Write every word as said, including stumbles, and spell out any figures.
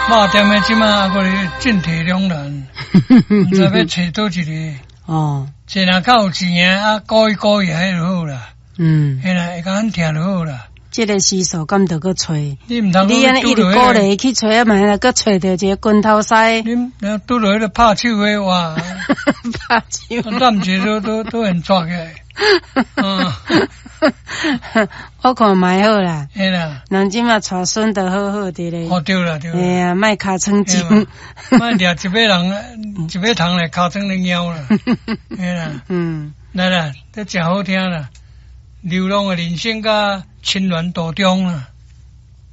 肉店的即马还个进退两难，唔知要找倒一个。哦，这若较有钱啊，高一高一还就好啦。嗯，嘿啦，会甲咱听就好啦。 这个时数敢得去找？ 你唔通你安尼一直鼓励去找啊，嘛个找到一个棍头师。 你若拄到迄个拍手的话， 拍手， 咱节都都都很抓个。嗯， 我看蛮好啦。 嘿啦， 人即马带孙都好好的咧。 哦，对啦对啦。 哎呀，卖卡床筋， 卖掠一尾人，一尾糖来卡床来咬啦。嘿啦，嗯，来啦，这真好听啦。流浪的人生甲青鸾途中啦。